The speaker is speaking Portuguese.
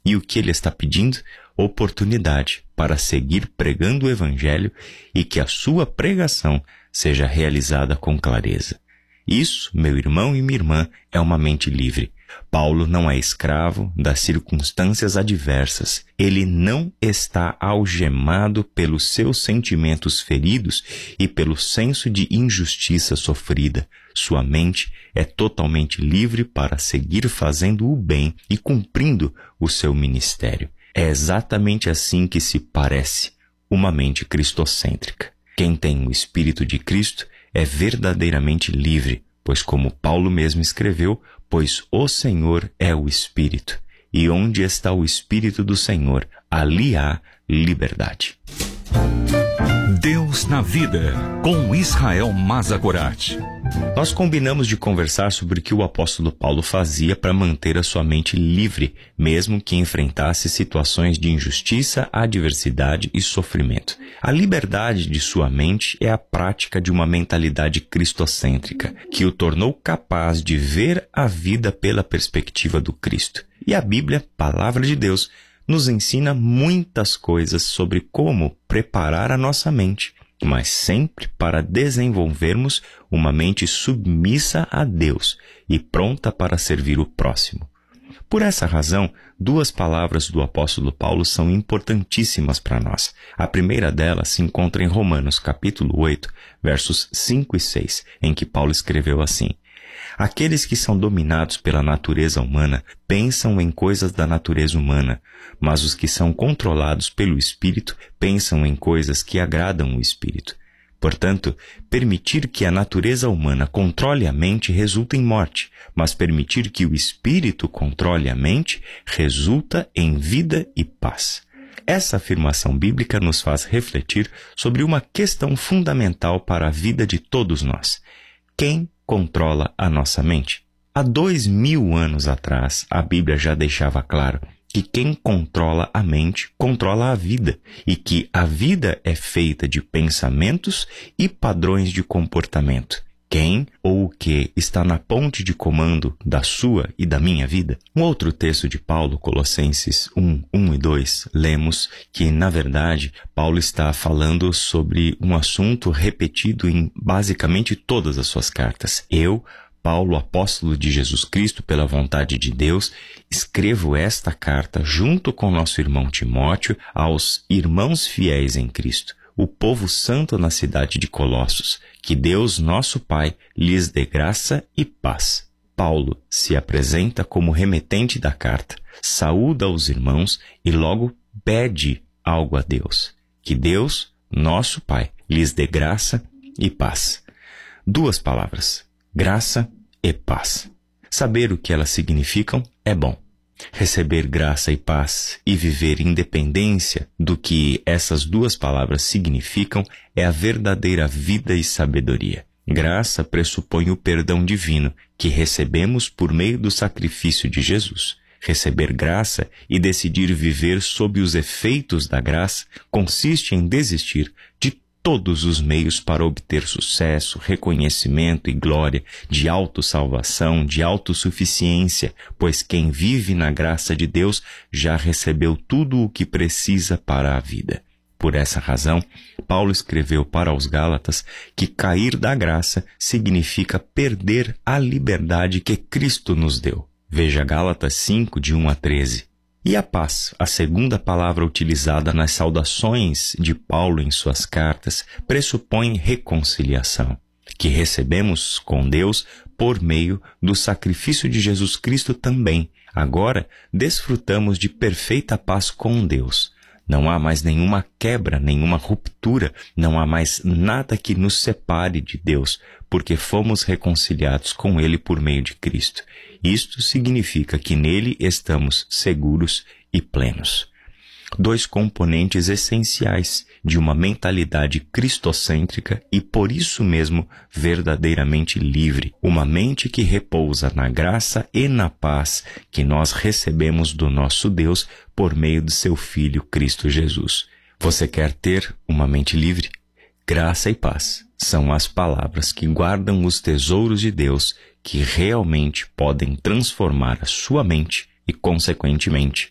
E o que ele está pedindo? Oportunidade para seguir pregando o Evangelho e que a sua pregação seja realizada com clareza. Isso, meu irmão e minha irmã, é uma mente livre. Paulo não é escravo das circunstâncias adversas. Ele não está algemado pelos seus sentimentos feridos e pelo senso de injustiça sofrida. Sua mente é totalmente livre para seguir fazendo o bem e cumprindo o seu ministério. É exatamente assim que se parece uma mente cristocêntrica. Quem tem o Espírito de Cristo é verdadeiramente livre, pois como Paulo mesmo escreveu, pois o Senhor é o Espírito, e onde está o Espírito do Senhor, ali há liberdade. Deus na Vida, com Israel Mazagorat. Nós combinamos de conversar sobre o que o apóstolo Paulo fazia para manter a sua mente livre, mesmo que enfrentasse situações de injustiça, adversidade e sofrimento. A liberdade de sua mente é a prática de uma mentalidade cristocêntrica, que o tornou capaz de ver a vida pela perspectiva do Cristo. E a Bíblia, palavra de Deus, nos ensina muitas coisas sobre como preparar a nossa mente, mas sempre para desenvolvermos uma mente submissa a Deus e pronta para servir o próximo. Por essa razão, duas palavras do apóstolo Paulo são importantíssimas para nós. A primeira delas se encontra em Romanos, capítulo 8, versos 5 e 6, em que Paulo escreveu assim: Aqueles que são dominados pela natureza humana pensam em coisas da natureza humana, mas os que são controlados pelo Espírito pensam em coisas que agradam o Espírito. Portanto, permitir que a natureza humana controle a mente resulta em morte, mas permitir que o Espírito controle a mente resulta em vida e paz. Essa afirmação bíblica nos faz refletir sobre uma questão fundamental para a vida de todos nós. Quem controla a nossa mente? Há 2000 anos atrás, a Bíblia já deixava claro que quem controla a mente controla a vida e que a vida é feita de pensamentos e padrões de comportamento. Quem ou o que está na ponte de comando da sua e da minha vida? Um outro texto de Paulo, Colossenses 1 e 2, lemos que, na verdade, Paulo está falando sobre um assunto repetido em basicamente todas as suas cartas. Eu, Paulo, apóstolo de Jesus Cristo, pela vontade de Deus, escrevo esta carta junto com nosso irmão Timóteo aos irmãos fiéis em Cristo, o povo santo na cidade de Colossos. Que Deus, nosso Pai, lhes dê graça e paz. Paulo se apresenta como remetente da carta, saúda os irmãos e logo pede algo a Deus. Que Deus, nosso Pai, lhes dê graça e paz. Duas palavras: graça e paz. Saber o que elas significam é bom. Receber graça e paz e viver independência do que essas duas palavras significam é a verdadeira vida e sabedoria. Graça pressupõe o perdão divino que recebemos por meio do sacrifício de Jesus. Receber graça e decidir viver sob os efeitos da graça consiste em desistir de todos os meios para obter sucesso, reconhecimento e glória, de autossalvação, de autossuficiência, pois quem vive na graça de Deus já recebeu tudo o que precisa para a vida. Por essa razão, Paulo escreveu para os Gálatas que cair da graça significa perder a liberdade que Cristo nos deu. Veja Gálatas 5, de 1 a 13. E a paz, a segunda palavra utilizada nas saudações de Paulo em suas cartas, pressupõe reconciliação, que recebemos com Deus por meio do sacrifício de Jesus Cristo também. Agora, desfrutamos de perfeita paz com Deus. Não há mais nenhuma quebra, nenhuma ruptura, não há mais nada que nos separe de Deus, porque fomos reconciliados com Ele por meio de Cristo. Isto significa que nele estamos seguros e plenos. Dois componentes essenciais de uma mentalidade cristocêntrica e por isso mesmo verdadeiramente livre. Uma mente que repousa na graça e na paz que nós recebemos do nosso Deus por meio de seu Filho Cristo Jesus. Você quer ter uma mente livre? Graça e paz são as palavras que guardam os tesouros de Deus que realmente podem transformar a sua mente e, consequentemente,